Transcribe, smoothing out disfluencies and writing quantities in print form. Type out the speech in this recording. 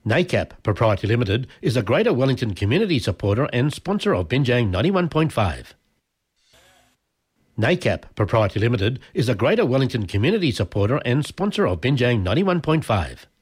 NACAP Proprietary Limited is a Greater Wellington community supporter and sponsor of Binjang 91.5. NACAP Proprietary Limited is a Greater Wellington community supporter and sponsor of Binjang 91.5.